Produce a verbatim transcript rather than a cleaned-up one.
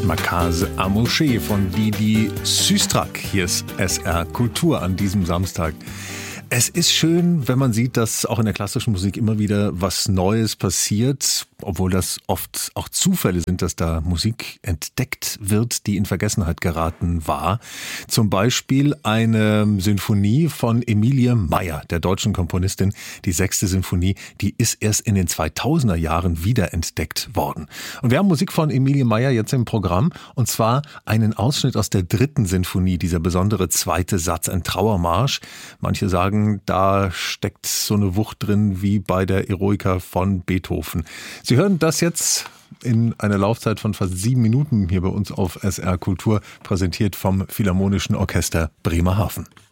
Ma case à moucher von Didi Süstrak. Hier ist S R Kultur an diesem Samstag. Es ist schön, wenn man sieht, dass auch in der klassischen Musik immer wieder was Neues passiert, obwohl das oft auch Zufälle sind, dass da Musik entdeckt wird, die in Vergessenheit geraten war. Zum Beispiel eine Sinfonie von Emilie Meyer, der deutschen Komponistin. Die sechste Sinfonie, die ist erst in den zweitausender Jahren wiederentdeckt worden. Und wir haben Musik von Emilie Meyer jetzt im Programm, und zwar einen Ausschnitt aus der dritten Sinfonie, dieser besondere zweite Satz, ein Trauermarsch. Manche sagen, da steckt so eine Wucht drin wie bei der Eroica von Beethoven. Sie hören das jetzt in einer Laufzeit von fast sieben Minuten hier bei uns auf S R Kultur, präsentiert vom Philharmonischen Orchester Bremerhaven.